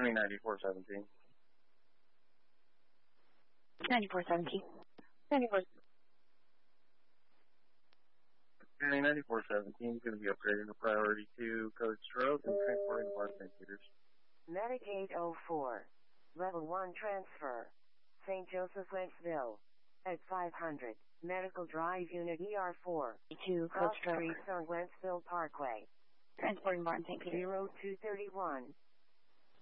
County 9417. 9417. 94. County 9417 is going to be upgraded to priority 2 code stroke and transporting to Bar St. Peter's. Medic 804. Level 1 transfer. St. Joseph, Wentzville. At 500. Medical Drive Unit ER4. 2 code Cross stroke. Streets on Wentzville Parkway. Transporting Bar St. Peter's. 0231.